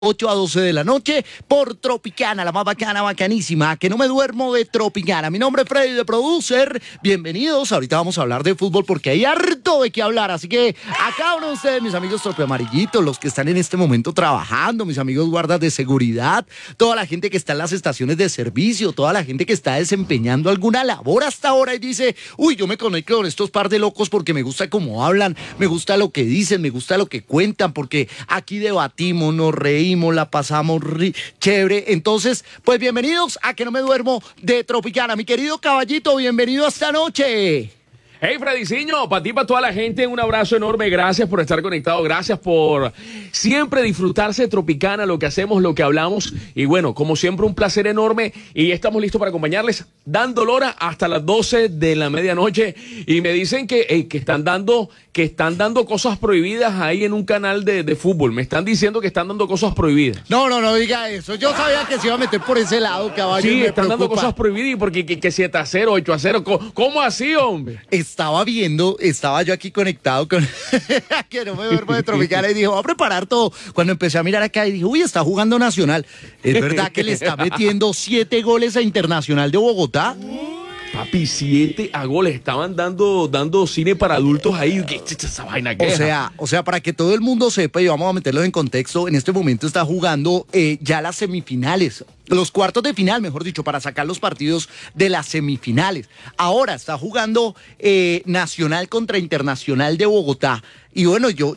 8 a 12 de la noche por Tropicana, la más bacana, bacanísima, que no me duermo de Tropicana. Mi nombre es Freddy de Producer, bienvenidos. Ahorita vamos a hablar de fútbol porque hay harto de qué hablar, así que a cada uno de ustedes, mis amigos tropiamarillitos, los que están en este momento trabajando, mis amigos guardas de seguridad, toda la gente que está en las estaciones de servicio, toda la gente que está desempeñando alguna labor hasta ahora y dice, uy, yo me conecto con estos par de locos porque me gusta cómo hablan, me gusta lo que dicen, me gusta lo que cuentan, porque aquí debatimos, nos reímos, la pasamos chévere. Entonces, pues bienvenidos a Que No Me Duermo de Tropicana. Mi querido caballito, bienvenido esta noche. Hey, Frediciño, para ti, para toda la gente, un abrazo enorme, gracias por estar conectado, gracias por siempre disfrutarse de Tropicana, lo que hacemos, lo que hablamos, y bueno, como siempre, un placer enorme, y estamos listos para acompañarles, dando lora hasta las 12 de la medianoche, y me dicen que están dando cosas prohibidas ahí en un canal de fútbol, me están diciendo que están dando cosas prohibidas. No diga eso, yo sabía que se iba a meter por ese lado, caballo. Sí, están dando cosas prohibidas, porque que 7-0, 8-0, ¿cómo así, hombre? Estaba yo aquí conectado con Que No Me Duermo de Tropicana y dijo, voy a preparar todo. Cuando empecé a mirar acá y dije, uy, está jugando Nacional. ¿Es verdad que le está metiendo 7 goles a Internacional de Bogotá? Papi, 7 a goles, estaban dando cine para adultos ahí, ¿qué es esa vaina? O sea, para que todo el mundo sepa, y vamos a meterlo en contexto, en este momento está jugando ya las semifinales, los cuartos de final, mejor dicho, para sacar los partidos de las semifinales. Ahora está jugando Nacional contra Internacional de Bogotá. Y bueno, yo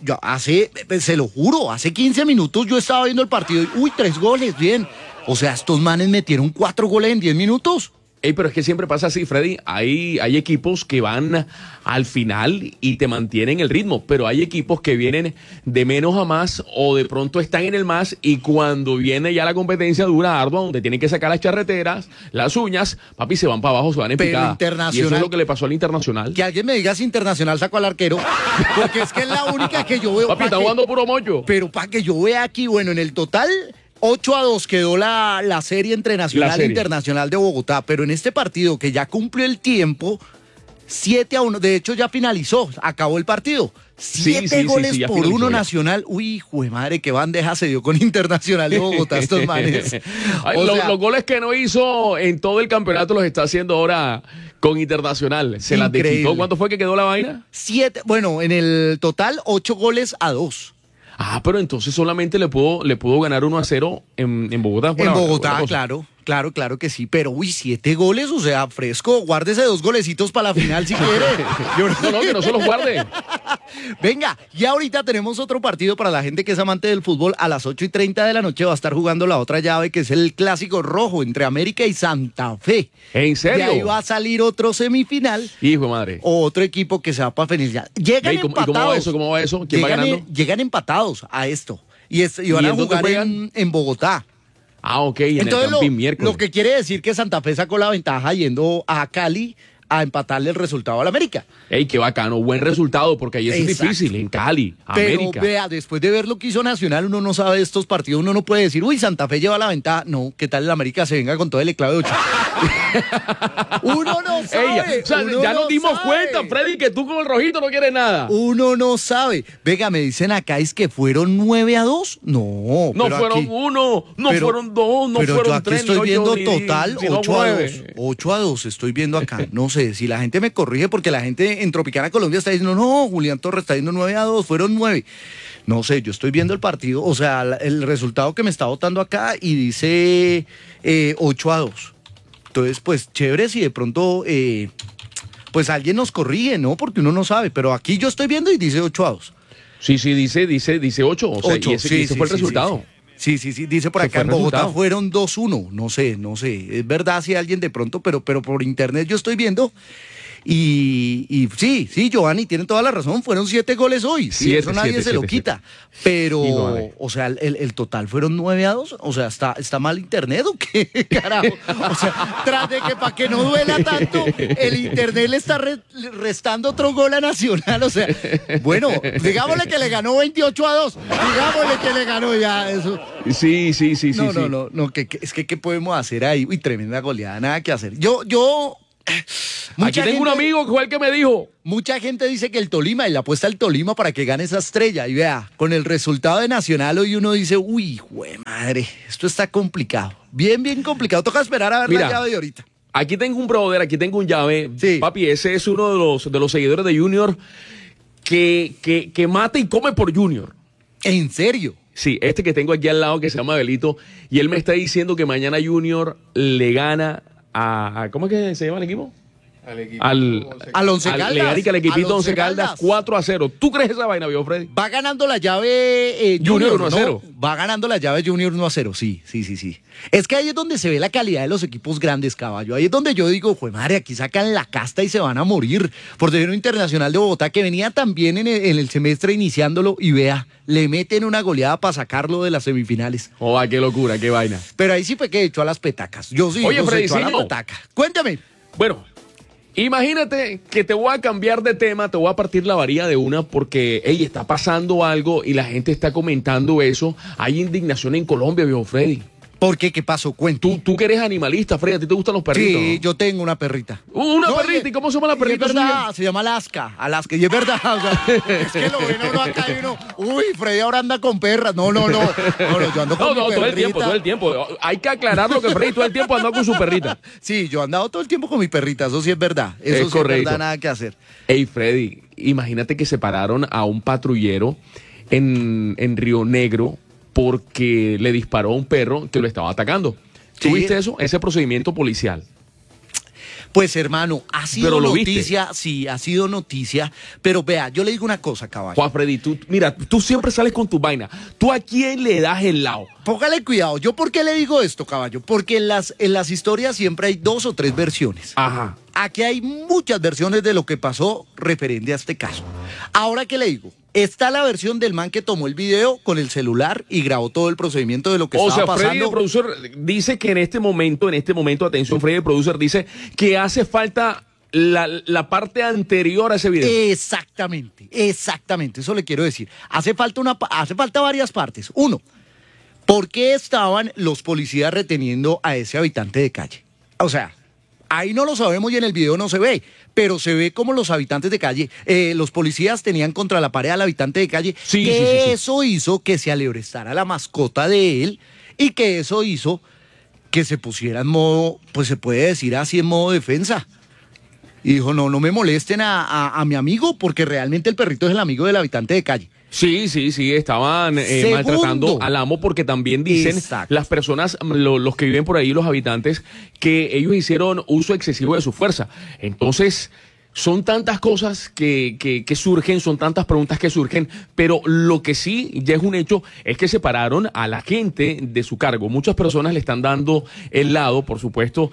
se lo juro, hace 15 minutos yo estaba viendo el partido y, uy, 3 goles, bien. O sea, estos manes metieron 4 goles en 10 minutos. Pero es que siempre pasa así, Freddy. Hay equipos que van al final y te mantienen el ritmo, pero hay equipos que vienen de menos a más o de pronto están en el más y cuando viene ya la competencia dura, ardua, donde tienen que sacar las charreteras, las uñas, papi, se van para abajo, se van en picada. Y eso es lo que le pasó al Internacional. Que alguien me diga si Internacional sacó al arquero, porque es que es la única que yo veo. Papi, está jugando puro mocho. Pero para que yo vea aquí, bueno, en el total 8 a 2 quedó la serie entre Nacional e Internacional de Bogotá, pero en este partido que ya cumplió el tiempo, 7 a 1, de hecho ya finalizó, acabó el partido. 7 goles por 1 Nacional. Uy, jue madre, qué bandeja se dio con Internacional de Bogotá estos manes. Los goles que no hizo en todo el campeonato los está haciendo ahora con Internacional. Se las desquitó. ¿Cuánto fue que quedó la vaina? 7, bueno, en el total 8 goles a 2. Ah, pero entonces solamente le pudo ganar 1-0 en Bogotá. En Bogotá, claro que sí. Pero, uy, 7 goles, o sea, fresco. Guárdese 2 golecitos para la final si quiere. No, que no se los guarde. Venga, y ahorita tenemos otro partido para la gente que es amante del fútbol. A las 8:30 de la noche va a estar jugando la otra llave, que es el Clásico Rojo entre América y Santa Fe. ¿En serio? Y ahí va a salir otro semifinal. Hijo de madre. Otro equipo que se va para finalizar. Llegan empatados. ¿Y cómo va eso? ¿Quién va ganando? Llegan empatados a esto. Y van a jugar en Bogotá. Ah, ok, en entonces, el Campín miércoles. Lo que quiere decir que Santa Fe sacó la ventaja yendo a Cali a empatarle el resultado al América. ¡Ey, qué bacano! Buen resultado, porque ahí es difícil, en Cali, América. Pero vea, después de ver lo que hizo Nacional, uno no sabe de estos partidos, uno no puede decir, uy, Santa Fe lleva la ventaja. No, ¿qué tal el América se venga con todo el eclave de 8? Uno no sabe. Ya nos dimos cuenta, Freddy, que tú con el rojito no quieres nada. Uno no sabe. Venga, me dicen acá, ¿es que fueron 9 a 2? No. No fueron aquí, 1, no fueron 2, no fueron 3. Pero yo aquí estoy viendo total 8 a 2. 9. 8 a 2 estoy viendo acá. No sé, si la gente me corrige, porque la gente en Tropicana Colombia está diciendo, no, Julián Torres está diciendo 9 a 2, fueron 9. No sé, yo estoy viendo el partido, o sea, el resultado que me está votando acá y dice 8 a 2. Entonces, pues, chévere si de pronto, pues alguien nos corrige, ¿no? Porque uno no sabe, pero aquí yo estoy viendo y dice 8 a 2. Sí, dice 8, o sea, 8, y ese fue el resultado. Sí, dice por acá en Bogotá fueron 2-1, no sé, es verdad si alguien de pronto, pero por internet yo estoy viendo. Y sí, Giovanni, tienen toda la razón, fueron 7 goles hoy, sí, eso nadie se lo quita, pero, o sea, el total fueron 9 a 2, o sea, ¿está mal internet o qué, carajo? O sea, tras de que para que no duela tanto, el internet le está restando otro gol a Nacional, o sea, bueno, digámosle que le ganó 28 a 2, digámosle que le ganó ya eso. Sí. No, es que ¿qué podemos hacer ahí? Uy, tremenda goleada, nada que hacer. Yo Aquí tengo un amigo que fue el que me dijo. Mucha gente dice que el Tolima, y le apuesta al Tolima para que gane esa estrella. Y vea, con el resultado de Nacional hoy uno dice, uy, jue madre, esto está complicado. Bien complicado. Toca esperar a ver la llave de ahorita. Aquí tengo un brother, aquí tengo un llave. Sí. Papi, ese es uno de los seguidores de Junior que mata y come por Junior. ¿En serio? Sí, este que tengo aquí al lado que se llama Belito, y él me está diciendo que mañana Junior le gana a ¿cómo es que se llama el equipo? Al Once Caldas. Le gana al equipito Once Once Caldas 4-0. ¿Tú crees esa vaina, viejo Freddy? Va ganando la llave Junior Junior 1-0. ¿no? Va ganando la llave Junior 1-0, sí. Es que ahí es donde se ve la calidad de los equipos grandes, caballo. Ahí es donde yo digo, jue madre, aquí sacan la casta y se van a morir. Por tener un Internacional de Bogotá que venía también en el semestre iniciándolo y vea, le meten una goleada para sacarlo de las semifinales. Oh, qué locura, qué vaina. Pero ahí sí fue que echó a las petacas. Yo sí, Oye, Freddy, echó a sí, la no. petaca. Cuéntame. Bueno, imagínate que te voy a cambiar de tema, te voy a partir la varilla de una porque, hey, está pasando algo y la gente está comentando eso. Hay indignación en Colombia, viejo Freddy. ¿Por qué? ¿Qué pasó? Cuento. Tú que eres animalista, Freddy, ¿a ti te gustan los perritos? Sí, ¿no? yo tengo una perrita. Una No, perrita, ¿y cómo se llama la y perrita es verdad, suya? se llama Alaska, y es verdad, o sea, es que lo ven uno acá y uno, uy, Freddy ahora anda con perras, no, yo ando con mi No, perrita. todo el tiempo. Hay que aclarar lo que Freddy todo el tiempo anda con su perrita. Sí, yo he andado todo el tiempo con mi perrita, eso sí es verdad, eso Es sí correcto. es verdad, nada que hacer. Hey, Freddy, imagínate que separaron a un patrullero en Río Negro porque le disparó a un perro que lo estaba atacando. Sí. ¿Tuviste eso? Ese procedimiento policial. Pues hermano, ha sido Pero lo noticia, sí, ha sido noticia, pero vea, yo le digo una cosa, caballo. Juan Freddy, tú siempre sales con tu vaina. ¿Tú a quién le das el lado? Póngale cuidado, ¿yo por qué le digo esto, caballo? Porque en las historias siempre hay 2 o 3 versiones. Ajá. Aquí hay muchas versiones de lo que pasó referente a este caso. Ahora, ¿qué le digo? Está la versión del man que tomó el video con el celular y grabó todo el procedimiento de lo que O estaba sea, Freddy, pasando. el producer, dice que en este momento, atención, Freddy, el producer, dice que hace falta la parte anterior a ese video. Exactamente, eso le quiero decir. Hace falta varias partes. Uno, ¿por qué estaban los policías reteniendo a ese habitante de calle? O sea, ahí no lo sabemos y en el video no se ve, pero se ve como los habitantes de calle, los policías tenían contra la pared al habitante de calle, Sí, que sí. eso hizo que se alebrestara la mascota de él y que eso hizo que se pusiera en modo, pues se puede decir así, en modo defensa. Y dijo, no me molesten a mi amigo porque realmente el perrito es el amigo del habitante de calle. Sí, estaban Segundo. maltratando al amo porque también dicen Exacto. las personas, los que viven por ahí, los habitantes, que ellos hicieron uso excesivo de su fuerza. Entonces, son tantas cosas que surgen, son tantas preguntas que surgen, pero lo que sí ya es un hecho es que separaron a la gente de su cargo. Muchas personas le están dando el lado, por supuesto,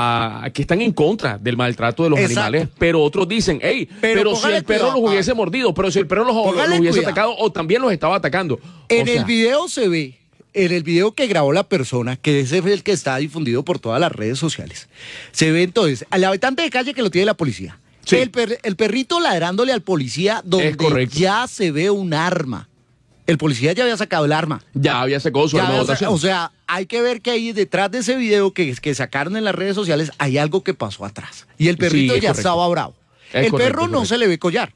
a que están en contra del maltrato de los Exacto. animales, pero otros dicen, hey, pero si póngale el perro cuidado, los hubiese mordido, pero si el perro los Póngale hubiese cuidado. atacado o también los estaba atacando. En O sea, el video se ve, en el video que grabó la persona, que ese es el que está difundido por todas las redes sociales, se ve entonces al habitante de calle que lo tiene la policía. Sí. El perrito ladrándole al policía donde correcto. ya se ve un arma. El policía ya había sacado el arma. ya había sacado su Ya arma de había votación. o sea, hay que ver que ahí detrás de ese video que sacaron en las redes sociales hay algo que pasó atrás. Y el perrito Sí, es ya correcto. estaba bravo. Es El correcto, perro es no correcto. se le ve collar.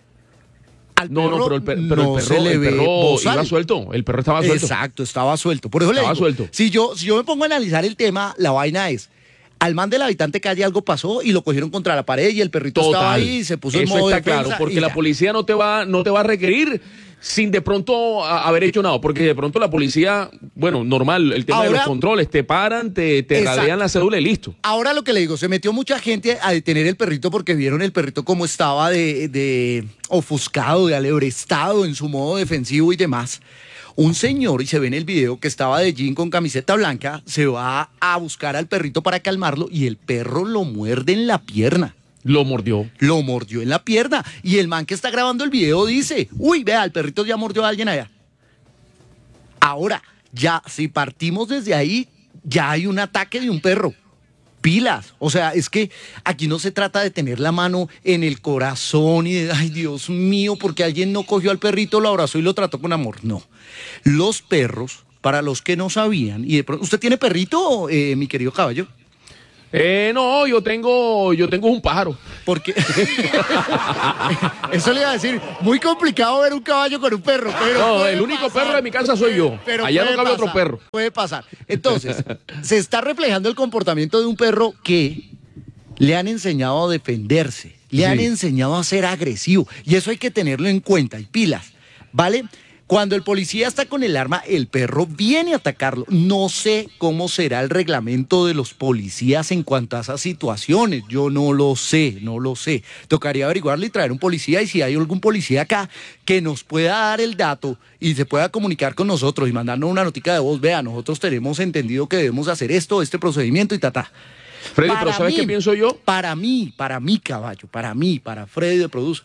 Al No, perro pero el perro, no se le ve bozal. iba suelto. El perro estaba suelto. Exacto, estaba suelto. Por eso le Estaba digo, suelto. Si yo me pongo a analizar el tema, la vaina es, al man del habitante calle algo pasó y lo cogieron contra la pared y el perrito estaba ahí y se puso en Eso modo está defensa claro, porque y la ya. policía no te va a requerir sin de pronto haber hecho nada, porque de pronto la policía, bueno, normal, el tema de Ahora- los controles, te paran, te Exacto. radean la cédula y listo. Ahora lo que le digo, se metió mucha gente a detener el perrito porque vieron el perrito como estaba de ofuscado, de alebrestado en su modo defensivo y demás. Un señor, y se ve en el video, que estaba de jean con camiseta blanca, se va a buscar al perrito para calmarlo y el perro lo muerde en la pierna. Lo mordió. Lo mordió en la pierna. Y el man que está grabando el video dice, uy, vea, el perrito ya mordió a alguien allá. Ahora, ya, si partimos desde ahí, ya hay un ataque de un perro. Pilas. O sea, es que aquí no se trata de tener la mano en el corazón y de, ay, Dios mío, porque alguien no cogió al perrito, lo abrazó y lo trató con amor. No. Los perros, para los que no sabían, y de pronto, ¿usted tiene perrito, mi querido caballo? No, yo tengo un pájaro. Porque eso le iba a decir, muy complicado ver un caballo con un perro, pero no, el único perro de mi casa soy yo. Pero allá no cabe otro perro. Puede pasar. Entonces, se está reflejando el comportamiento de un perro que le han enseñado a defenderse, le han enseñado a ser agresivo, y eso hay que tenerlo en cuenta, y pilas, ¿vale? Cuando el policía está con el arma, el perro viene a atacarlo. No sé cómo será el reglamento de los policías en cuanto a esas situaciones. Yo no lo sé. Tocaría averiguarle y traer un policía, y si hay algún policía acá que nos pueda dar el dato y se pueda comunicar con nosotros y mandarnos una notica de voz, vea, nosotros tenemos entendido que debemos hacer esto, este procedimiento y ta. Freddy, pero ¿sabes qué pienso yo? Para mí, caballo, para Freddy de Produce,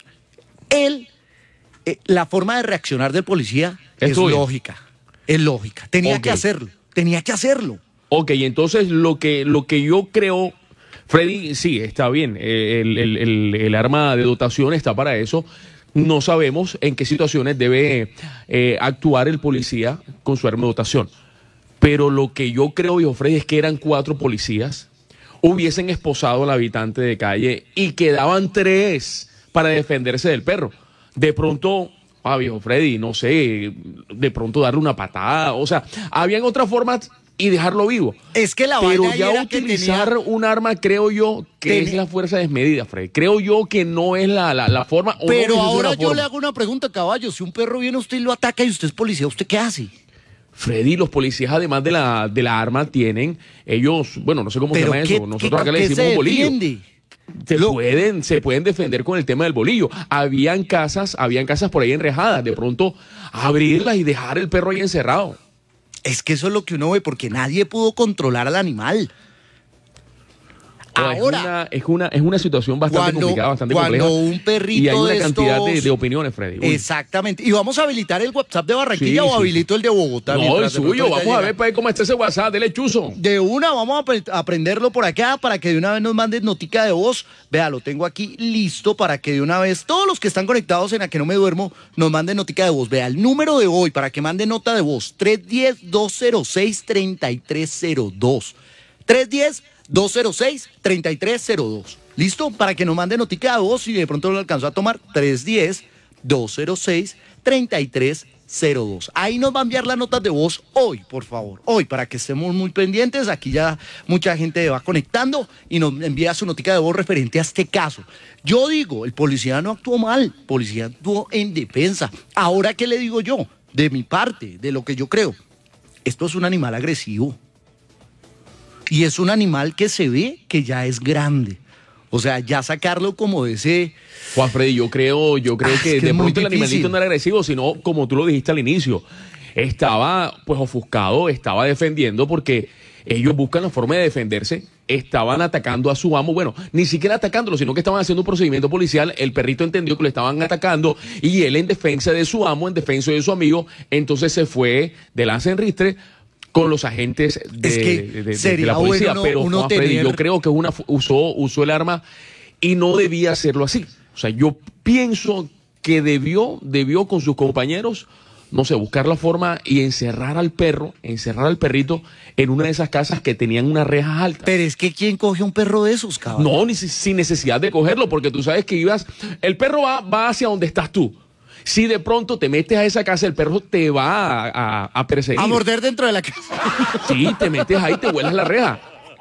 la forma de reaccionar del policía es lógica. Tenía que hacerlo. Ok, entonces lo que yo creo, Freddy, sí, está bien. El arma de dotación está para eso. No sabemos en qué situaciones debe actuar el policía con su arma de dotación. Pero lo que yo creo, viejo Freddy, es que eran 4 policías, hubiesen esposado al habitante de calle y quedaban 3 para defenderse del perro. De pronto, viejo Freddy, no sé, de pronto darle una patada, o sea, habían otras formas y dejarlo vivo. Es que la pero vaina ya era utilizar un arma, creo yo, que es la fuerza desmedida, Freddy. Creo yo que no es la forma. Pero no ahora yo forma. le hago una pregunta, caballo. Si un perro viene a usted y lo ataca y usted es policía, ¿usted qué hace? Freddy, los policías, además de la arma, tienen ellos, bueno, no sé cómo se llama eso. Nosotros acá le decimos bolillo. Se pueden defender con el tema del bolillo. Habían casas por ahí enrejadas. De pronto, abrirlas y dejar el perro ahí encerrado. Es que eso es lo que uno ve, porque nadie pudo controlar al animal. Ahora, es una situación bastante complicada, bastante compleja. Cuando un perrito y hay una de cantidad estos... de opiniones, Freddy. Uy. Exactamente. ¿Y vamos a habilitar el WhatsApp de Barranquilla o habilito el de Bogotá? No, el suyo. Vamos a ver para ver cómo está ese WhatsApp. Dele chuzo. De una, vamos a aprenderlo por acá para que de una vez nos manden notica de voz. Vea, lo tengo aquí listo para que de una vez todos los que están conectados en A Que No Me Duermo nos manden notica de voz. Vea, el número de hoy para que manden nota de voz: 310-206-3302. 310-206-3302. ¿Listo? Para que nos mande notica de voz, si de pronto lo alcanzó a tomar. 310-206-3302. Ahí nos va a enviar las notas de voz hoy, por favor. Hoy, para que estemos muy pendientes. Aquí ya mucha gente va conectando y nos envía su notica de voz referente a este caso. Yo digo, el policía no actuó mal, el policía actuó en defensa. Ahora, ¿qué le digo yo? De mi parte, de lo que yo creo. Esto es un animal agresivo. Y es un animal que se ve que ya es grande. O sea, ya sacarlo como de ese... Juan Freddy, yo creo que de pronto el animalito no era agresivo, sino como tú lo dijiste al inicio. Estaba pues ofuscado, estaba defendiendo porque ellos buscan la forma de defenderse. Estaban atacando a su amo, bueno, ni siquiera atacándolo, sino que estaban haciendo un procedimiento policial. El perrito entendió que lo estaban atacando y él, en defensa de su amo, en defensa de su amigo, entonces se fue de lanza en ristre con los agentes de la policía. Bueno, pero Juan Freddy, yo creo que usó el arma y no debía hacerlo así. O sea, yo pienso que debió con sus compañeros, no sé, buscar la forma y encerrar al perrito en una de esas casas que tenían unas rejas altas. Pero es que ¿quién coge un perro de esos, cabrón? No, sin necesidad de cogerlo, porque tú sabes que el perro va hacia donde estás tú. Si de pronto te metes a esa casa, el perro te va a perseguir. A morder dentro de la casa. Sí, te metes ahí, te vuelas la reja.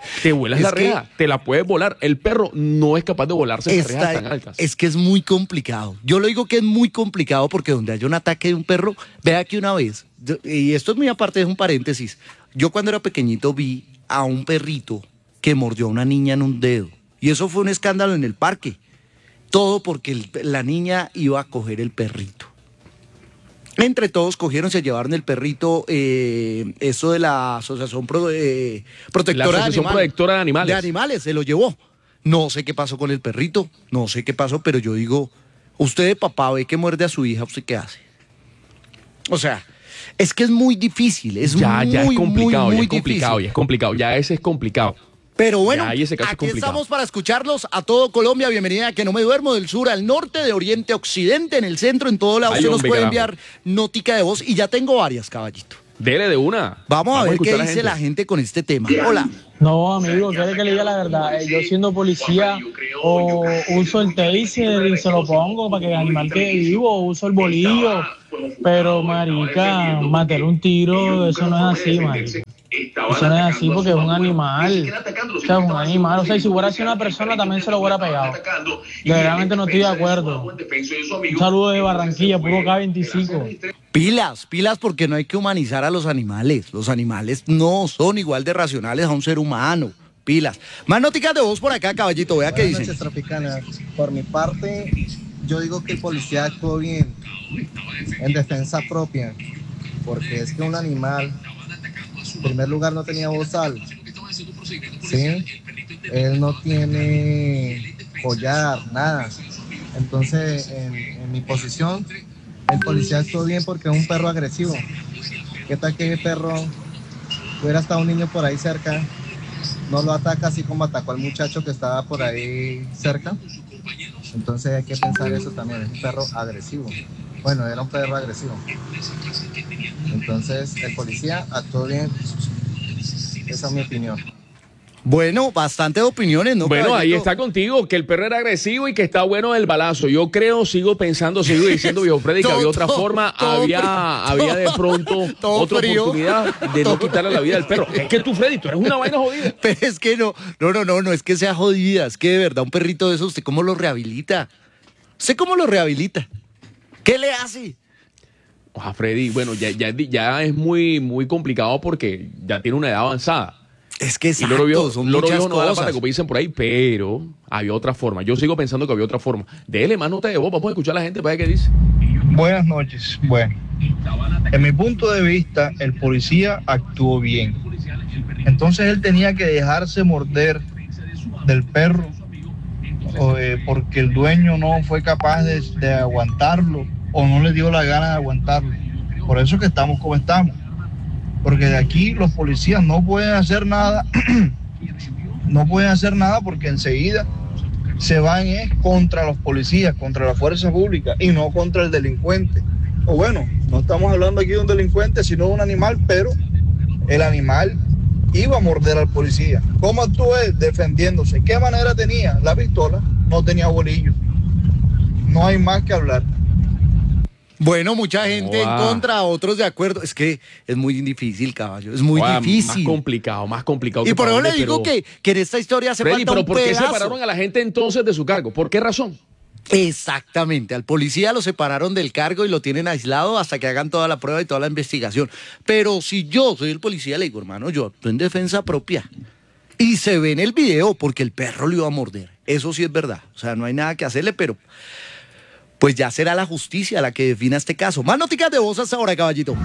Te la puedes volar. El perro no es capaz de volarse en rejas tan altas. Es que es muy complicado. Yo lo digo que es muy complicado porque donde haya un ataque de un perro, vea que una vez, y esto es muy aparte, es un paréntesis, yo cuando era pequeñito vi a un perrito que mordió a una niña en un dedo. Y eso fue un escándalo en el parque. Todo porque la niña iba a coger el perrito. Entre todos cogieron, se llevaron el perrito, eso de la Asociación Protectora de Animales. De animales, se lo llevó. No sé qué pasó con el perrito, no sé qué pasó, pero yo digo, usted de papá ve que muerde a su hija, ¿usted qué hace? O sea, es que es muy difícil, es ya es complicado, muy ya es complicado, difícil. ya es complicado, ya ese es complicado. Pero bueno, aquí estamos para escucharlos a todo Colombia. Bienvenida a Que No Me Duermo, del sur al norte, de oriente a occidente, en el centro, en todo lado. Usted nos puede enviar notica de voz y ya tengo varias, caballito. Dele de una. Vamos a ver qué escuchar dice la gente con este tema. Hola. No, amigo, quiere que le diga la verdad. Yo siendo policía o uso el taser y se lo pongo para que el animal quede vivo, o uso el bolillo. Pero, marica, matar un tiro, eso no es así, marica. Eso no es así porque es un animal. O sea, es un animal. O sea, y si hubiera sido una persona también se lo hubiera pegado. Verdaderamente no estoy de acuerdo. Un saludo de Barranquilla, puro K25. Pilas, pilas, porque no hay que humanizar a los animales. Los animales no son igual de racionales a un ser humano. Pilas. Más noticas de voz por acá, caballito. Vea qué Buenas dicen. noches, Tropicana. Por mi parte, yo digo que el policía actuó bien en defensa propia, porque es que un animal, en primer lugar, no tenía bozal, ¿sí? Él no tiene collar, nada. Entonces, en mi posición, el policía actuó bien porque es un perro agresivo. ¿Qué tal que el perro hubiera estado un niño por ahí cerca? No lo ataca así como atacó al muchacho que estaba por ahí cerca. Entonces hay que pensar eso también, es un perro agresivo. Bueno, era un perro agresivo. Entonces el policía actuó bien. Esa es mi opinión. Bueno, bastantes opiniones, ¿no? Bueno, ahí caballito? está contigo, que el perro era agresivo y que está bueno el balazo. Yo creo, sigo pensando, sigo diciendo, viejo Freddy, que había otra forma, había de pronto otra oportunidad de no quitarle la vida al perro. Es que tú, Freddy, tú eres una vaina jodida. Pero es que no es que sea jodida, es que de verdad un perrito de esos, ¿usted cómo lo rehabilita? ¿Usted cómo lo rehabilita? ¿Qué le hace? Freddy, bueno, ya es muy complicado porque ya tiene una edad avanzada. Es que Y exacto, son Loro muchas viejo no da la cosas. pata, como dicen por ahí, pero había otra forma. Yo sigo pensando que había otra forma. Dele más nota de voz, vamos a escuchar a la gente para ver qué dice. Buenas noches. Bueno, en mi punto de vista, el policía actuó bien. Entonces él tenía que dejarse morder del perro porque el dueño no fue capaz de aguantarlo o no le dio la gana de aguantarlo. Por eso es que estamos como estamos. Porque de aquí los policías no pueden hacer nada, no pueden hacer nada porque enseguida se van contra los policías, contra la fuerza pública y no contra el delincuente. O bueno, no estamos hablando aquí de un delincuente, sino de un animal, pero el animal iba a morder al policía. ¿Cómo actuó él? Defendiéndose. ¿Qué manera tenía? La pistola, no tenía bolillo. No hay más que hablar. Bueno, mucha gente en Wow. contra, otros de acuerdo. Es que es muy difícil, caballo, es muy Más difícil. complicado Y que por para eso le dónde, digo pero- que en esta historia hace Freddy, falta pero un ¿por qué pedazo. separaron a la gente entonces de su cargo? ¿Por qué razón? Exactamente, al policía lo separaron del cargo y lo tienen aislado hasta que hagan toda la prueba y toda la investigación. Pero si yo soy el policía, le digo, hermano, yo actúo en defensa propia. Y se ve en el video porque el perro lo iba a morder. Eso sí es verdad. O sea, no hay nada que hacerle, pero pues ya será la justicia la que defina este caso. Más noticias de voz hasta ahora, caballito.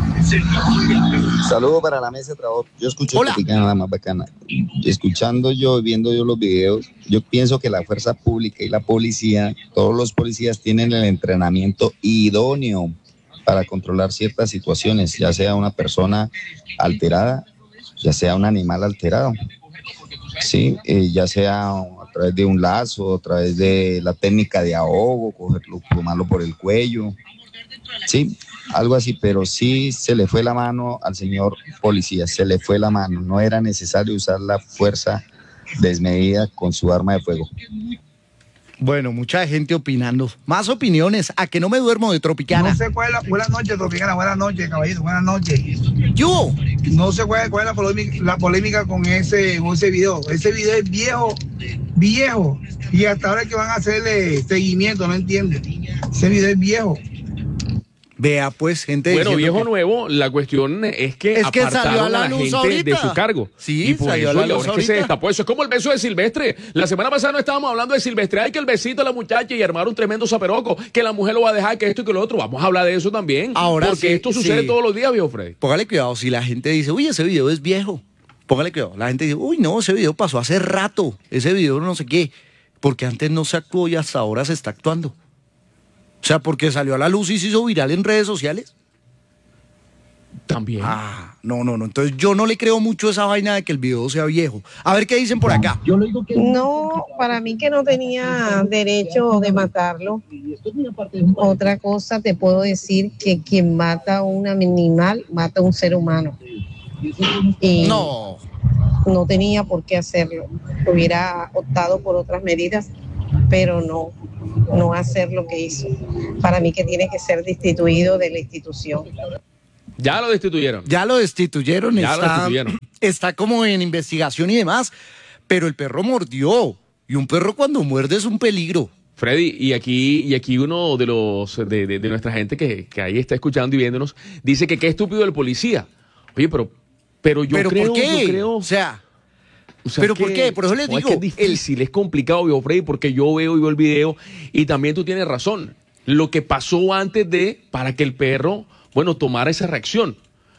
Saludos para la mesa de trabajo. Yo escucho Hola. Tropicana, la más bacana. Escuchando yo, viendo yo los videos, yo pienso que la fuerza pública y la policía, todos los policías tienen el entrenamiento idóneo para controlar ciertas situaciones, ya sea una persona alterada, ya sea un animal alterado. Sí, ya sea a través de un lazo, a través de la técnica de ahogo, cogerlo, tomarlo por el cuello. Sí, algo así, pero sí se le fue la mano al señor policía, se le fue la mano, no era necesario usar la fuerza desmedida con su arma de fuego. Bueno, mucha gente opinando. Más opiniones. A que no me duermo de Tropicana. No sé cuál es buenas noches, Tropicana, buenas noches, caballito, buenas noches. Yo. No sé cuál es la polémica con ese video. Ese video es viejo, y hasta ahora es que van a hacerle seguimiento, no entiendo. Ese video es viejo. Vea, pues, gente. Bueno, diciendo viejo que- nuevo, la cuestión es que Es que salió apartaron a la la luz gente ahorita. de su cargo. Sí, y por salió a eso la y ahora luz es que se ahorita. destapó. Eso es como el beso de Silvestre. La semana pasada no estábamos hablando de Silvestre. Ay, que el besito a la muchacha y armar un tremendo zaperoco, que la mujer lo va a dejar, que esto y que lo otro. Vamos a hablar de eso también. Ahora porque sí, esto sucede sí. todos los días, viejo Freddy. Póngale cuidado, si la gente dice, uy, ese video es viejo. Póngale cuidado. La gente dice, uy, no, ese video pasó hace rato. Ese video no sé qué. Porque antes no se actuó y hasta ahora se está actuando. O sea, porque salió a la luz y se hizo viral en redes sociales. También. No. Entonces yo no le creo mucho esa vaina de que el video sea viejo. A ver qué dicen por acá. No, para mí que no tenía derecho de matarlo. Otra cosa te puedo decir que quien mata a un animal mata a un ser humano. Y no tenía por qué hacerlo. Hubiera optado por otras medidas, pero no hacer lo que hizo. Para mí que tiene que ser destituido de la institución. Ya lo destituyeron. Ya lo destituyeron. Ya lo destituyeron. Está como en investigación y demás, pero el perro mordió. Y un perro cuando muerde es un peligro. Freddy, y aquí uno de los de nuestra gente que ahí está escuchando y viéndonos dice que qué estúpido el policía. Oye, pero yo creo, ¿por qué? Yo creo, o sea ¿pero por qué? Por eso les digo. Es que es difícil, es complicado, viejo Freddy, porque yo veo el video y también tú tienes razón. Lo que pasó antes para que el perro, tomara esa reacción.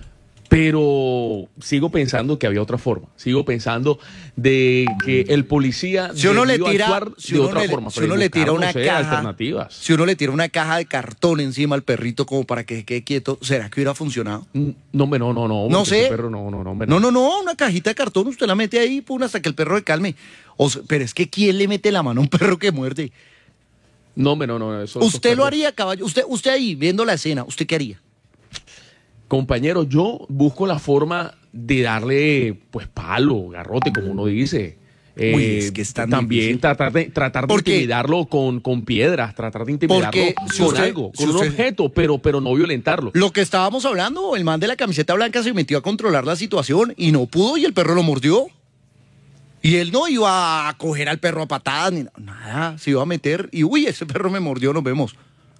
Pero sigo pensando que había otra forma. Sigo pensando de que el policía si uno le tira, actuar si de uno otra le, forma. Si uno le tira una caja, alternativas. Si uno le tira una caja de cartón encima al perrito como para que se quede quieto, ¿será que hubiera funcionado? No. No sé. Perro, no, una cajita de cartón, usted la mete ahí, hasta que el perro se calme. Pero es que ¿quién le mete la mano a un perro que muerde? No. ¿Usted lo haría, caballo? Usted ahí, viendo la escena, ¿usted qué haría? Compañero, yo busco la forma de darle, palo, garrote, como uno dice. Es que está también tratar de intimidarlo con piedras, tratar de intimidarlo con algo, con un objeto, pero no violentarlo. Lo que estábamos hablando, el man de la camiseta blanca se metió a controlar la situación y no pudo y el perro lo mordió. Y él no iba a coger al perro a patadas ni nada, se iba a meter y ese perro me mordió, nos vemos.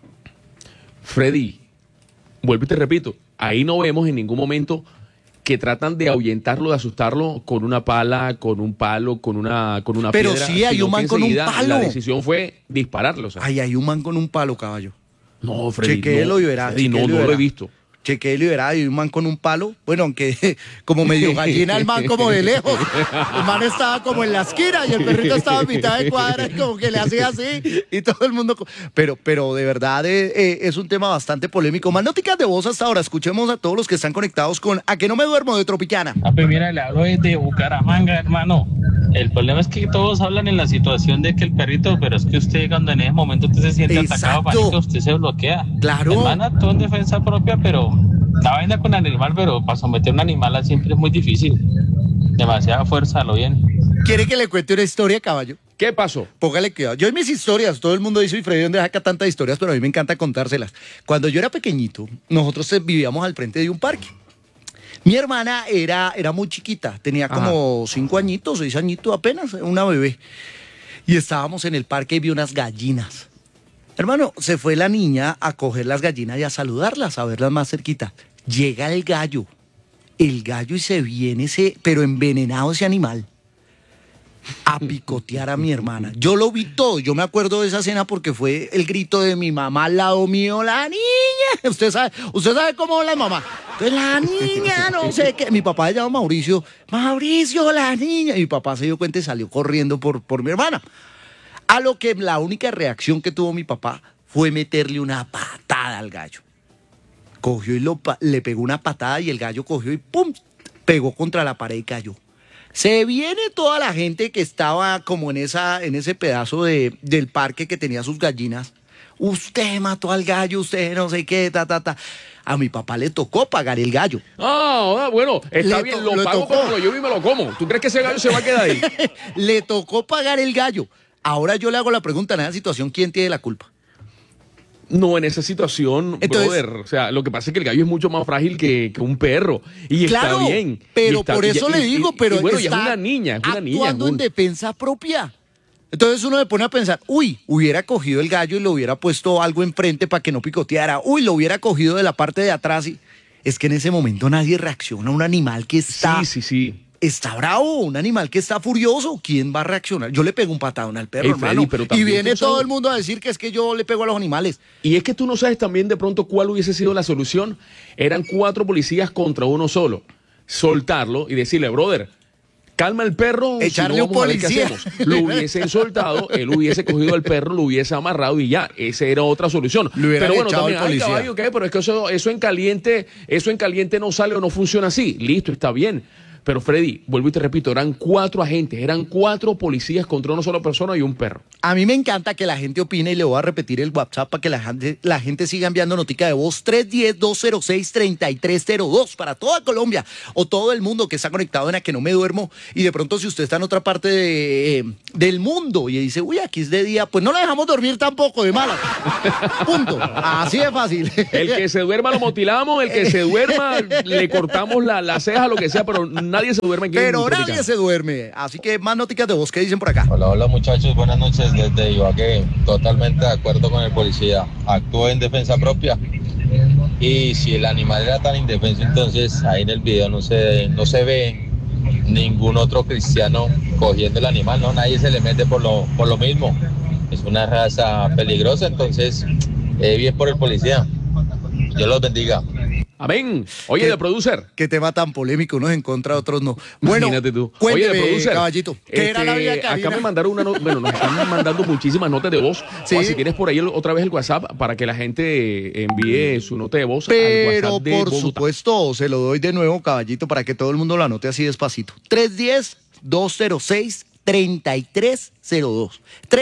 Freddy, vuelvo y te repito, ahí no vemos en ningún momento que tratan de ahuyentarlo, de asustarlo con una pala, con un palo, con una piedra. Pero sí, hay un man con un palo. La decisión fue dispararlo. O sea. Hay un man con un palo, caballo. No, Freddy, chequéelo y verá. No lo he visto. Chequéelo y verá, hay un man con un palo. Bueno, aunque como medio gallina el man como de lejos. El man estaba como en la esquina y el perrito estaba a mitad de cuadra y como que le hacía así y todo el mundo... Pero de verdad es un tema bastante polémico. Más noticias de voz hasta ahora. Escuchemos a todos los que están conectados con A que no me duermo de Tropicana. Pues mira, le hablo desde Bucaramanga, hermano. El problema es que todos hablan en la situación de que el perrito, pero es que usted cuando en ese momento usted se siente atacado, panito, usted se bloquea. Claro. El man actuó en defensa propia, pero la vaina con el animal, pero para someter a un animal siempre es muy difícil. Demasiada fuerza, lo bien. ¿Quiere que le cuente una historia, caballo? ¿Qué pasó? Póngale cuidado. Yo en mis historias, todo el mundo dice, y Freddy, ¿dónde saca tantas historias? Pero a mí me encanta contárselas. Cuando yo era pequeñito, nosotros vivíamos al frente de un parque. Mi hermana era muy chiquita, tenía como 5 añitos, 6 añitos apenas, una bebé. Y estábamos en el parque y vi unas gallinas. Hermano, se fue la niña a coger las gallinas y a saludarlas, a verlas más cerquita. Llega el gallo y se viene pero envenenado ese animal, a picotear a mi hermana. Yo lo vi todo, yo me acuerdo de esa escena porque fue el grito de mi mamá al lado mío, la niña. Usted sabe cómo la mamá. Entonces, la niña, no sé qué. Mi papá se llama Mauricio, la niña. Y mi papá se dio cuenta y salió corriendo por mi hermana. A lo que la única reacción que tuvo mi papá fue meterle una patada al gallo. Cogió y le pegó una patada y el gallo cogió y ¡pum! Pegó contra la pared y cayó. Se viene toda la gente que estaba como en ese pedazo del parque que tenía sus gallinas. Usted mató al gallo, usted no sé qué, A mi papá le tocó pagar el gallo. Bueno, está bien, lo pago como yo y me lo como. ¿Tú crees que ese gallo se va a quedar ahí? Le tocó pagar el gallo. Ahora yo le hago la pregunta, en esa situación, ¿quién tiene la culpa? No, en esa situación, entonces, brother, o sea, lo que pasa es que el gallo es mucho más frágil que un perro. Y claro, está bien. Pero por eso le digo, pero bueno, está es una niña. Actuando en defensa propia. Entonces uno le pone a pensar, hubiera cogido el gallo y le hubiera puesto algo enfrente para que no picoteara. Lo hubiera cogido de la parte de atrás. Es que en ese momento nadie reacciona a un animal que está... Sí. Está bravo, un animal que está furioso. ¿Quién va a reaccionar? Yo le pego un patadón al perro, hermano. Y viene todo el mundo a decir que es que yo le pego a los animales. Y es que tú no sabes también de pronto cuál hubiese sido la solución. Eran 4 policías contra uno solo. Soltarlo y decirle, brother, calma el perro, echarle si no, un vamos a ver qué policía. hacemos. Lo hubiesen soltado, él hubiese cogido al perro, lo hubiese amarrado y ya, esa era otra solución. Le hubieran Pero bueno, echado también, al policía. caballo, ¿qué? Pero es que eso en caliente no sale o no funciona así. Listo, está bien. Pero Freddy, vuelvo y te repito, eran 4 agentes, eran 4 policías contra una sola persona y un perro. A mí me encanta que la gente opine y le voy a repetir el WhatsApp para que la gente siga enviando notica de voz 310-206-3302 para toda Colombia o todo el mundo que está conectado en A Que No Me Duermo y de pronto si usted está en otra parte del mundo y dice, uy, aquí es de día, pues no la dejamos dormir tampoco de mala. Punto. Así de fácil. El que se duerma lo motilamos, el que se duerma le cortamos la ceja, lo que sea, pero nadie se duerme aquí. Pero nadie se duerme. Así que más noticas de voz que dicen por acá. Hola muchachos, buenas noches desde Ibagué. Totalmente de acuerdo con el policía. Actuó en defensa propia. Y si el animal era tan indefenso, entonces ahí en el video no se ve ningún otro cristiano cogiendo el animal, ¿no? Nadie se le mete por lo mismo. Es una raza peligrosa, entonces bien por el policía. Dios los bendiga. Amén. Oye, de producer. Qué tema tan polémico, unos en contra, otros no. Bueno, imagínate tú. Cuénteme, Oye, de producer, caballito. ¿Qué era la vida cabina? Acá me mandaron bueno, nos están mandando muchísimas notas de voz. Sí. O si tienes por ahí otra vez el WhatsApp para que la gente envíe su nota de voz al Pero WhatsApp de por Bogotá. supuesto, se lo doy de nuevo, caballito, para que todo el mundo lo anote así despacito. 310-206-3302.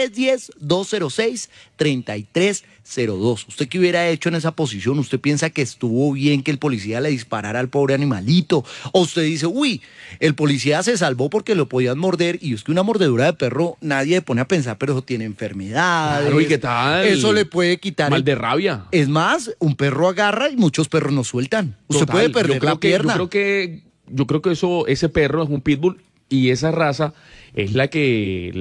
310-206-3302. ¿Usted qué hubiera hecho en esa posición? ¿Usted piensa que estuvo bien que el policía le disparara al pobre animalito? ¿O usted dice, uy, el policía se salvó porque lo podían morder? Y es que una mordedura de perro nadie le pone a pensar, pero eso tiene enfermedades. Claro, ¿y qué tal? Eso le puede quitar Mal de rabia. Es más, un perro agarra y muchos perros no sueltan. Usted Total, puede perder la pierna. Yo creo que ese perro es un pitbull y esa raza es la que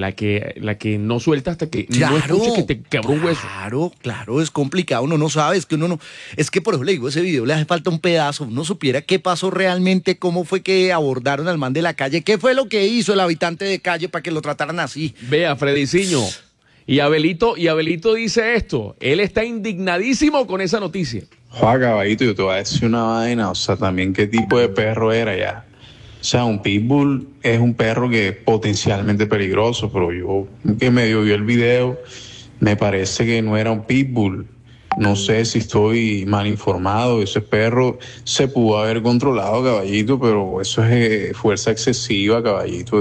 no suelta hasta que no escuche que te quebró un hueso. Claro, es complicado, uno no sabe, es que por eso le digo, ese video le hace falta un pedazo, uno supiera qué pasó realmente, cómo fue que abordaron al man de la calle, qué fue lo que hizo el habitante de calle para que lo trataran así. Vea, Frediciño, y Abelito dice esto, él está indignadísimo con esa noticia. Juan, caballito, yo te voy a decir una vaina, o sea, también qué tipo de perro era ya. O sea, un pitbull es un perro que es potencialmente peligroso, pero yo que medio vi el video, me parece que no era un pitbull. No sé si estoy mal informado, ese perro se pudo haber controlado, caballito, pero eso es fuerza excesiva, caballito,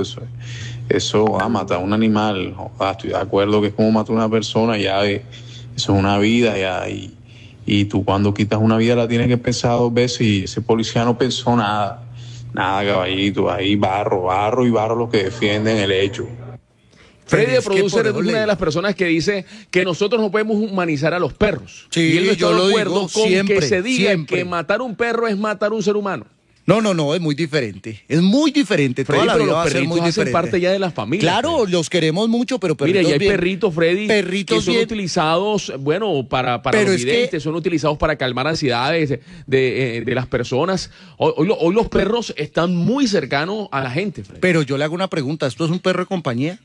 eso matar a un animal, estoy de acuerdo que es como matar a una persona, ya eso es una vida, ya, y tú cuando quitas una vida la tienes que pensar 2 veces y ese policía no pensó nada, caballito, ahí barro los que defienden el hecho. Freddy, de producer, es una de las personas que dice que nosotros no podemos humanizar a los perros. Sí, y él no está yo lo de acuerdo digo con siempre, que se diga siempre. que matar un perro es matar un ser humano. No, es muy diferente. Es muy diferente. Freddy, Toda la pero vida los va a ser perritos muy hacen diferente. parte ya de las familias. Claro, Freddy. los queremos mucho, pero perritos Mira, y hay bien. perritos, Freddy, Perritos que son bien. utilizados, bueno, para Pero los es videntes, que- son utilizados para calmar ansiedades de las personas. Hoy los perros están muy cercanos a la gente, Freddy. Pero yo le hago una pregunta, ¿esto es un perro de compañía?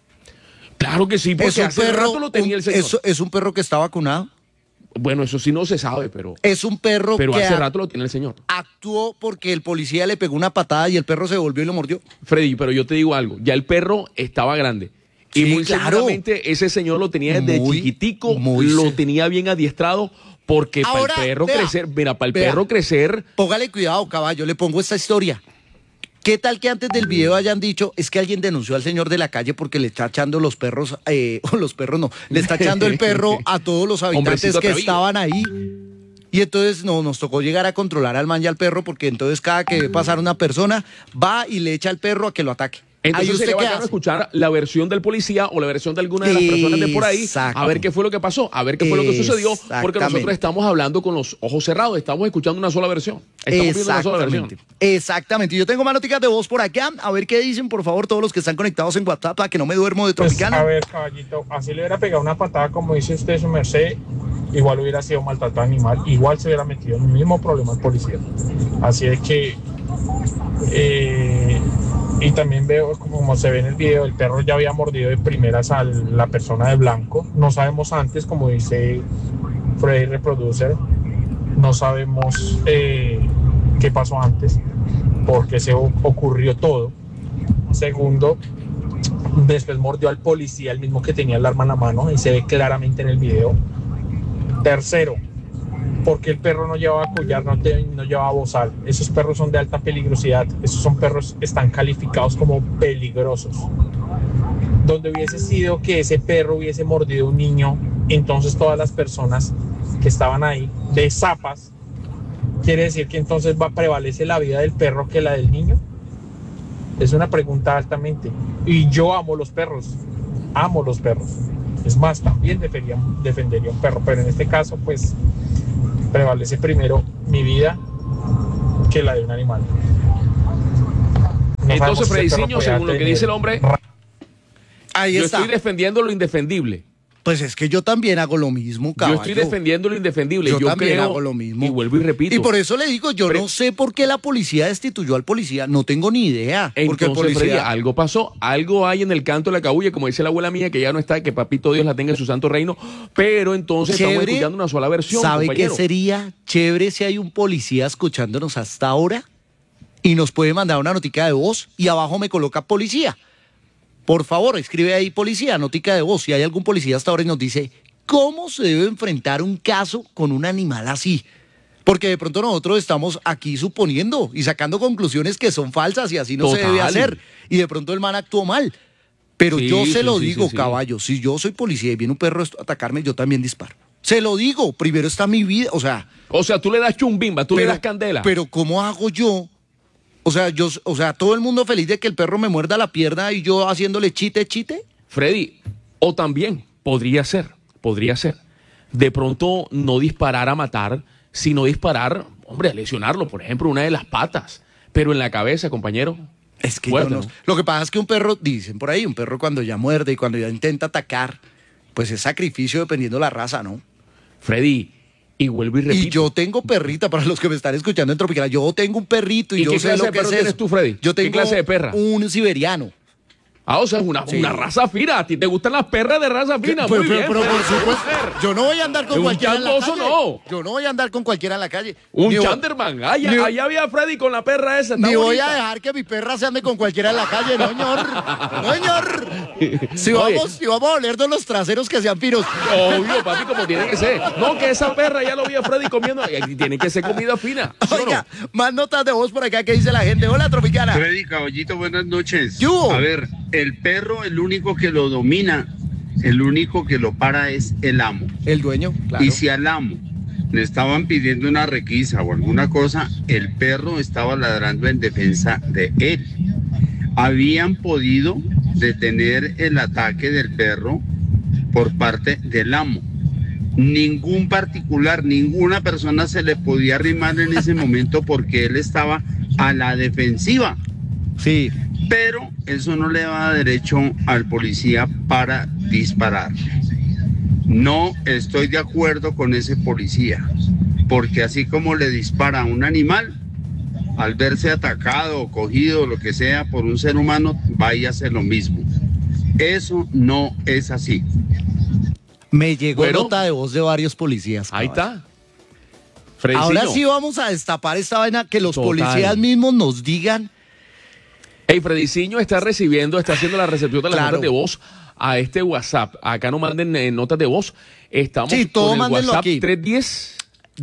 Claro que sí, porque ¿Es un hace rato lo tenía el señor. ¿Es un perro que está vacunado? Bueno, eso sí no se sabe, pero Es un perro que hace rato lo tiene el señor. actuó porque el policía le pegó una patada y el perro se volvió y lo mordió. Freddy, pero yo te digo algo, ya el perro estaba grande. Y Sí, muy claro. seguramente ese señor lo tenía desde Muy, chiquitico, muy lo se- tenía bien adiestrado, porque Ahora, para el perro vea, crecer, mira, para el vea. perro crecer, Póngale cuidado, caballo, le pongo esta historia. ¿Qué tal que antes del video hayan dicho, es que alguien denunció al señor de la calle porque le está echando los perros, o los perros no, le está echando el perro a todos los habitantes Hombrecito que atrevido. estaban ahí? Y entonces nos tocó llegar a controlar al man y al perro porque entonces cada que ve pasar una persona va y le echa al perro a que lo ataque. entonces Ahí usted sería qué bacano hace. escuchar la versión del policía o la versión de alguna de las personas de por ahí, Exacto. a ver qué fue lo que pasó, a ver qué fue lo que sucedió, porque Exactamente. nosotros estamos hablando con los ojos cerrados, estamos escuchando una sola versión. Estamos viendo una sola versión. Exactamente. Yo tengo más noticias de voz por acá. A ver qué dicen, por favor, todos los que están conectados en WhatsApp para que no me duermo de Pues, Tropicana. a ver, caballito, así le hubiera pegado una patada, como dice usted, su merced, igual hubiera sido maltrato animal, igual se hubiera metido en el mismo problema el policía. Así es que, y también veo, como se ve en el video, el perro ya había mordido de primeras a la persona de blanco. No sabemos antes, como dice Freddy Reproducer, no sabemos qué pasó antes, porque se ocurrió todo. Segundo, después mordió al policía, el mismo que tenía el arma en la mano, y se ve claramente en el video. Tercero, porque el perro no llevaba collar, no llevaba bozal. Esos perros son de alta peligrosidad. Esos son perros que están calificados como peligrosos. Donde hubiese sido que ese perro hubiese mordido a un niño, entonces todas las personas que estaban ahí de zapas, quiere decir que entonces prevalece la vida del perro que la del niño. Es una pregunta altamente. Y yo amo los perros. Es más, también defendería un perro, pero en este caso, pues, prevalece primero mi vida que la de un animal. No Entonces, sabemos si el perro Frediciño, podía según lo que tener- dice el hombre, Ahí yo está. estoy defendiendo lo indefendible. Pues es que yo también hago lo mismo, caballo. Yo estoy defendiendo lo indefendible. Yo Yo también creo, hago lo mismo. y vuelvo y repito. Y por eso le digo, yo Pero- no sé por qué la policía destituyó al policía, no tengo ni idea. Porque el Entonces, Freddy, policía... algo pasó, algo hay en el canto de la cabulla, como dice la abuela mía, que ya no está, que papito Dios la tenga en su santo reino, pero entonces estamos Chévere. escuchando una sola versión, ¿Sabe compañero. qué sería chévere si hay un policía escuchándonos hasta ahora y nos puede mandar una notica de voz y abajo me coloca policía? Por favor, escribe ahí policía, notica de voz. Si hay algún policía hasta ahora y nos dice cómo se debe enfrentar un caso con un animal así. Porque de pronto nosotros estamos aquí suponiendo y sacando conclusiones que son falsas y así no se debe Total. hacer. Y de pronto el man actuó mal. Pero Sí, yo se sí, lo sí, digo, sí. caballo, si yo soy policía y viene un perro a atacarme, yo también disparo. Se lo digo, primero está mi vida, o sea... O sea, tú le das chumbimba, tú le pero- das candela. Pero ¿cómo hago yo? O sea, todo el mundo feliz de que el perro me muerda la pierna y yo haciéndole chite. Freddy, o también podría ser, de pronto no disparar a matar, sino disparar, hombre, a lesionarlo, por ejemplo, una de las patas, pero en la cabeza, compañero. Es que Fuerte, yo no- ¿no? Lo que pasa es que un perro, dicen por ahí, un perro cuando ya muerde y cuando ya intenta atacar, pues es sacrificio dependiendo la raza, ¿no? Freddy, y vuelvo y repito. Y yo tengo perrita, para los que me están escuchando en Tropical, yo tengo un perrito y, ¿Y yo qué sé clase lo de que perro es tienes eso. tú, Freddy? Yo ¿Qué tengo clase de perra? un siberiano. O sea, una raza fina. ¿A ti te gustan las perras de raza fina? Pero, Muy bien, pero por Freddy. supuesto, yo no voy a andar con Un cualquiera en la chandoso calle. no. Yo no voy a andar con cualquiera en la calle. Un Ni voy- Chanderman. Ay, ni- allá había Freddy con la perra esa. está Ni voy a bonita. dejar que mi perra se ande con cualquiera en la calle, no, señor. No, señor. Si Oye. vamos a olernos los traseros que sean finos. Obvio, papi, como tiene que ser. No, que esa perra ya lo vi a Freddy comiendo. Y tiene que ser comida fina. ¿sí o no? Oiga, más notas de voz por acá que dice la gente. Hola, Tropicana. Freddy, caballito, buenas noches. ¿Qué hubo? A ver, el perro, el único que lo domina, el único que lo para es el amo. El dueño, claro. Y si al amo le estaban pidiendo una requisa o alguna cosa, el perro estaba ladrando en defensa de él. Habían podido detener el ataque del perro por parte del amo. Ningún particular, ninguna persona se le podía arrimar en ese momento porque él estaba a la defensiva. Sí. Pero eso no le da derecho al policía para disparar. No estoy de acuerdo con ese policía, porque así como le dispara a un animal, al verse atacado o cogido o lo que sea por un ser humano, vaya a hacer lo mismo. Eso no es así. Me llegó Bueno. nota de voz de varios policías. Ahí caballo. está. Frediciño. Ahora sí vamos a destapar esta vaina, que los Total. policías mismos nos digan. Hey, Frediciño está haciendo la recepción de las Claro. notas de voz a este WhatsApp. Acá no manden notas de voz. Estamos Sí, todo con el mándenlo WhatsApp aquí. 310.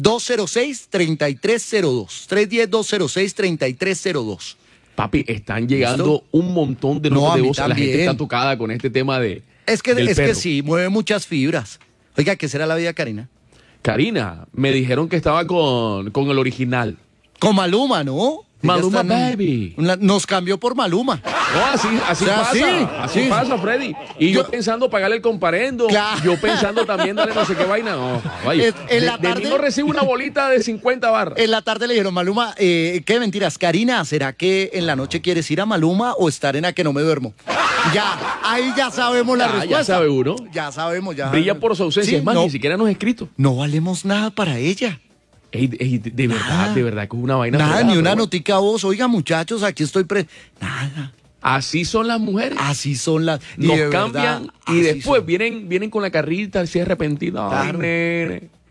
206-3302. 310-206-3302. Papi, están llegando ¿Listo? un montón de No, notas a de mí voz. La gente también. está tocada con este tema de. Es que del perro. sí, mueve muchas fibras. Oiga, ¿qué será la vida, Karina? Karina, me dijeron que estaba con el original. Con Maluma, ¿no? Maluma Ella está Baby. nos cambió por Maluma. No, así O sea, pasa. sí, así sí. pasa, Freddy. Y yo pensando pagarle el comparendo. Claro. Yo pensando también darle no sé qué vaina. No, vaya. En la de mí tarde- no recibo una bolita de 50 barras. En la tarde le dijeron, Maluma, qué mentiras, Karina, ¿será que en la noche quieres ir a Maluma o estar en A que no me duermo? Ya, ahí ya sabemos la Ya respuesta. sabe uno. Ya sabemos, ya. Brilla por su ausencia. Sí, es más, no, ni siquiera nos ha escrito. no valemos nada para ella. Ey, de Nada. verdad que es una vaina. Nada, fregada, ni una pero bueno. notica a vos. Oiga, muchachos, aquí estoy Nada. Así son las mujeres. Así son las. y Nos de cambian verdad, y así después son. vienen con la carrita así arrepentida. Ay, Claro. nene.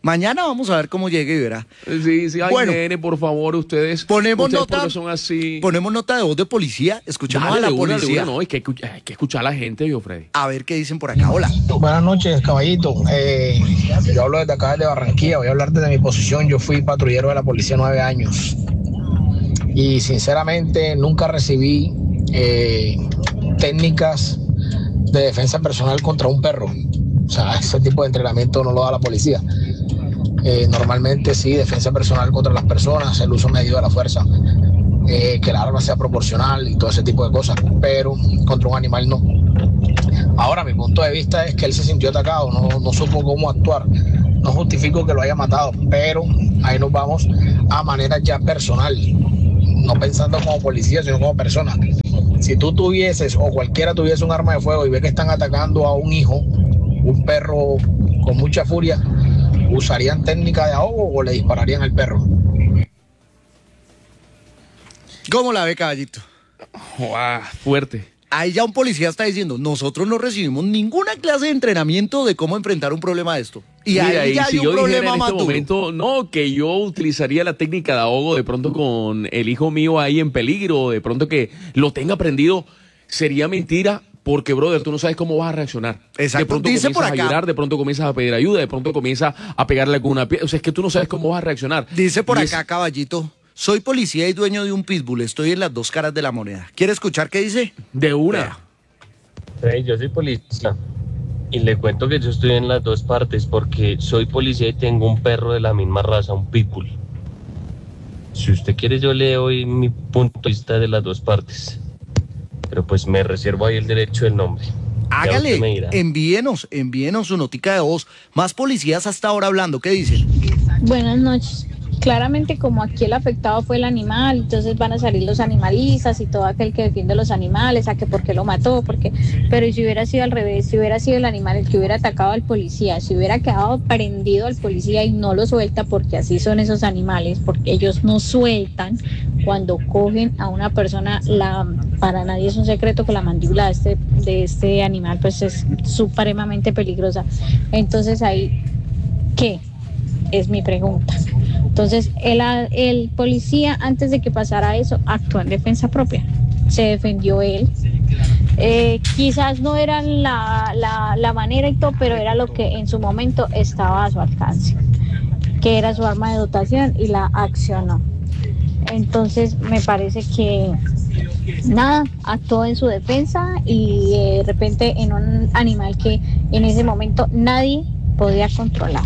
Mañana vamos a ver cómo llegue y verá. Sí, ay, bueno, nene, por favor, ustedes ponemos nota, porque son así. Ponemos nota de voz de policía, escuchamos Dale, a la policía. no, hay que escuchar a la gente, yo, Freddy. A ver qué dicen por acá. Hola. Buenas noches, caballito. Yo hablo desde acá de Barranquilla. Voy a hablar desde mi posición. Yo fui patrullero de la policía 9 años. Y sinceramente nunca recibí técnicas de defensa personal contra un perro. O sea, ese tipo de entrenamiento no lo da la policía. Normalmente sí, defensa personal contra las personas, el uso medido de la fuerza, que el arma sea proporcional y todo ese tipo de cosas, pero contra un animal no. Ahora, mi punto de vista es que él se sintió atacado, no supo cómo actuar. No justifico que lo haya matado, pero ahí nos vamos a manera ya personal, no pensando como policía, sino como persona. Si tú tuvieses o cualquiera tuviese un arma de fuego y ve que están atacando a un hijo, un perro con mucha furia, ¿usarían técnica de ahogo o le dispararían al perro? ¿Cómo la ve, caballito? Fuerte. Ahí ya un policía está diciendo, nosotros no recibimos ninguna clase de entrenamiento de cómo enfrentar un problema de esto. Y mira, ahí ya si hay yo un problema en más este duro. momento, no, que yo utilizaría la técnica de ahogo de pronto con el hijo mío ahí en peligro, de pronto que lo tenga prendido, sería mentira. Porque, brother, tú no sabes cómo vas a reaccionar. Exacto. De pronto Dice comienzas por acá, a llorar, de pronto comienzas a pedir ayuda, de pronto comienzas a pegarle con una piedra. O sea, es que tú no sabes cómo vas a reaccionar. Dice por acá, caballito, soy policía y dueño de un pitbull. Estoy en las dos caras de la moneda. ¿Quiere escuchar qué dice? De una. Yo soy policía y le cuento que yo estoy en las dos partes porque soy policía y tengo un perro de la misma raza, un pitbull. Si usted quiere, yo le doy mi punto de vista de las dos partes. Pero pues me reservo ahí el derecho del nombre. Hágale, envíenos su notica de voz. Más policías hasta ahora hablando, ¿qué dicen? Buenas noches. Claramente, como aquí el afectado fue el animal, entonces van a salir los animalistas y todo aquel que defiende los animales, a que por qué lo mató, porque, pero si hubiera sido al revés, si hubiera sido el animal el que hubiera atacado al policía, si hubiera quedado prendido al policía y no lo suelta, porque así son esos animales, porque ellos no sueltan cuando cogen a una persona, para nadie es un secreto que la mandíbula de este animal pues es supremamente peligrosa. Entonces ahí, ¿qué? Es mi pregunta. Entonces, el policía, antes de que pasara eso, actuó en defensa propia. Se defendió él. Quizás no era la manera y todo, pero era lo que en su momento estaba a su alcance, que era su arma de dotación y la accionó. Entonces, me parece que nada, actuó en su defensa y de repente en un animal que en ese momento nadie podía controlar.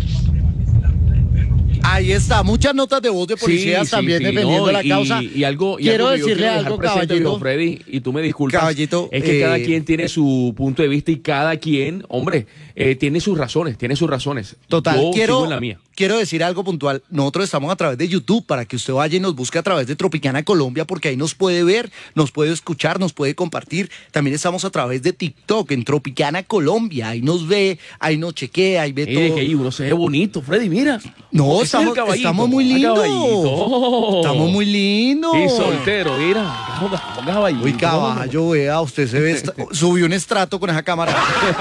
Ahí está, muchas notas de voz de policías también defendiendo la causa. Quiero decirle algo, caballito. Freddy, y tú me disculpas. Caballito, es que cada quien tiene su punto de vista y cada quien, hombre, tiene sus razones, Total, yo sigo en la mía. Quiero decir algo puntual. Nosotros estamos a través de YouTube para que usted vaya y nos busque a través de Tropicana Colombia, porque ahí nos puede ver, nos puede escuchar, nos puede compartir. También estamos a través de TikTok en Tropicana Colombia. Ahí nos ve, ahí nos chequea, ahí ve todo. Que ahí uno se ve bonito, Freddy, mira. No, estamos muy lindos. Estamos muy lindos. Y soltero, mira. Caballito. Uy, caballo, vea, usted se ve, subió un estrato con esa cámara.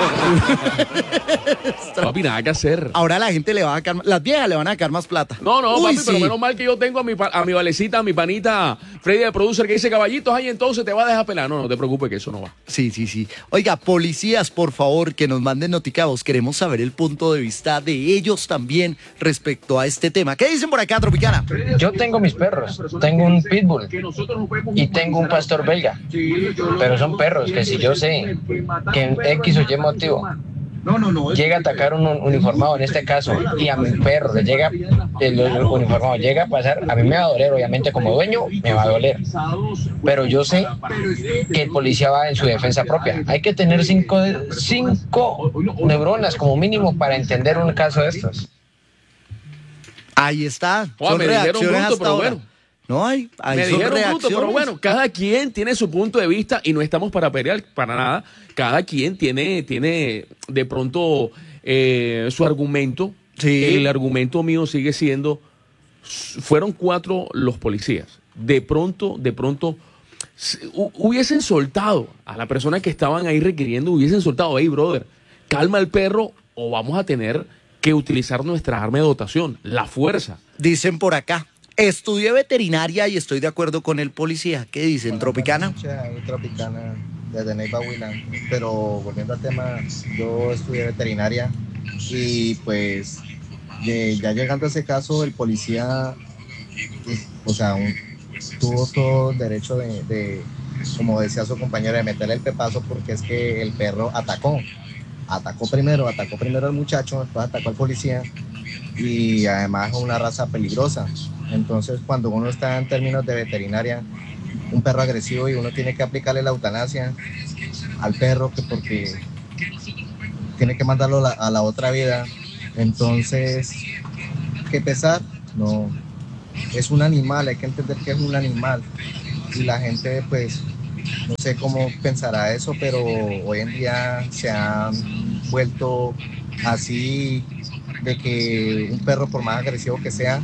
Papi, nada que hacer. Ahora la gente le va a sacar, las viejas le van a sacar más plata. No, Uy, papi, sí. pero menos mal que yo tengo a mi valecita, a mi panita Freddy de producer que dice caballitos, ahí entonces te va a dejar pelar. No te preocupes que eso no va. Sí. Oiga, policías, por favor, que nos manden noticados. Queremos saber el punto de vista de ellos también respecto a este tema. ¿Qué dicen por acá, Tropicana? Yo tengo mis perros, tengo un pitbull y tengo un pastor belga, pero son perros que si yo sé que en X o Y motivo llega a atacar un uniformado en este caso y a mi perro le llega el uniformado llega a pasar, a mí me va a doler, obviamente como dueño me va a doler, pero yo sé que el policía va en su defensa propia. Hay que tener cinco neuronas como mínimo para entender un caso de estos. Ahí está. Son reacciones hasta ahora. Bueno. No hay, me dijeron bruto, pero bueno, cada quien tiene su punto de vista y no estamos para pelear para nada. Cada quien tiene de pronto su argumento. Sí. El argumento mío sigue siendo, fueron 4 los policías. De pronto hubiesen soltado a la persona que estaban ahí requiriendo, hubiesen soltado, hey brother, calma el perro o vamos a tener que utilizar nuestra arma de dotación, la fuerza. Dicen por acá, estudié veterinaria y estoy de acuerdo con el policía. ¿Qué dicen, Tropicana? Tropicana desde Neiva Huila, pero volviendo al tema, yo estudié veterinaria y pues ya llegando a ese caso, el policía, o sea, tuvo todo el derecho de, como decía su compañero, de meterle el pepazo porque es que el perro atacó primero al muchacho, después atacó al policía y además es una raza peligrosa. Entonces, cuando uno está en términos de veterinaria, un perro agresivo y uno tiene que aplicarle la eutanasia al perro porque tiene que mandarlo a la otra vida, entonces, ¿qué pesar? No, es un animal, hay que entender que es un animal y la gente pues no sé cómo pensará eso, pero hoy en día se han vuelto así de que un perro, por más agresivo que sea,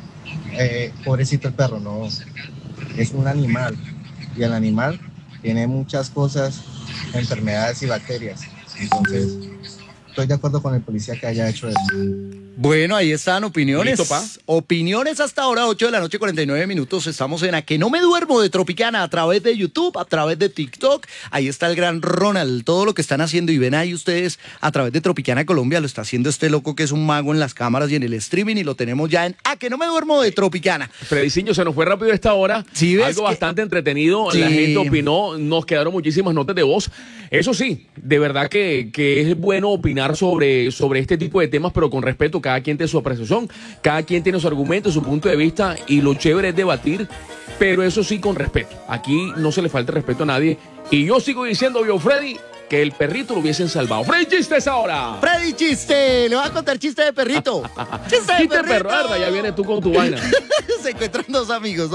pobrecito el perro, no, es un animal y el animal tiene muchas cosas, enfermedades y bacterias, entonces estoy de acuerdo con el policía que haya hecho eso. Bueno, ahí están opiniones. ¿Listo, pa? Opiniones hasta ahora, 8 de la noche, 49 minutos. Estamos en A Que No Me Duermo de Tropicana a través de YouTube, a través de TikTok. Ahí está el gran Ronald, todo lo que están haciendo. Y ven ahí ustedes a través de Tropicana Colombia. Lo está haciendo este loco que es un mago en las cámaras y en el streaming. Y lo tenemos ya en A Que No Me Duermo de Tropicana. Frediciño, se nos fue rápido esta hora. Sí, ¿ves? Algo bastante entretenido. Sí. La gente opinó, nos quedaron muchísimas notas de voz. Eso sí, de verdad que es bueno opinar sobre este tipo de temas, pero con respeto. Cada quien tiene su apreciación, cada quien tiene su argumento, su punto de vista, y lo chévere es debatir, pero eso sí con respeto. Aquí no se le falta respeto a nadie. Y yo sigo diciendo, vio Freddy, que el perrito lo hubiesen salvado. Freddy, chistes ahora. Freddy, chiste. Le voy a contar chiste de perrito. Chiste de Chiste perro, Arda, ya viene tú con tu vaina. Se encuentran dos amigos.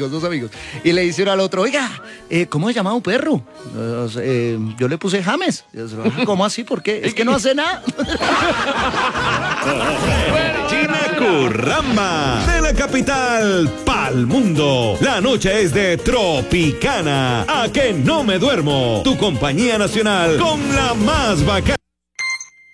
Y le dice uno al otro, oiga, ¿cómo se llama un perro? Yo le puse James. ¿Cómo así? ¿Por qué? Es que no hace nada. China Curramba, de la capital pa'l mundo. La noche es de Tropicana. A Que No Me Duermo, tu compañía nacional con la más bacana.